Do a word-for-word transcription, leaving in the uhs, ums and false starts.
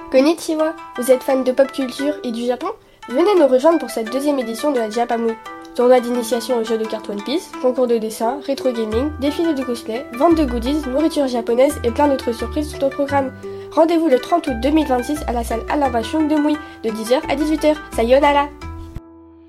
Konnichiwa, vous êtes fan de pop culture et du Japon? Venez nous rejoindre pour cette deuxième édition de la Japamui. Tournoi d'initiation au jeu de cartes One Piece, concours de dessin, rétro gaming, défilé de cosplay, vente de goodies, nourriture japonaise et plein d'autres surprises sont au programme. Rendez-vous le trente août deux mille vingt-six à la salle Alain Vachon de Mouy, de dix heures à dix-huit heures. Sayonara!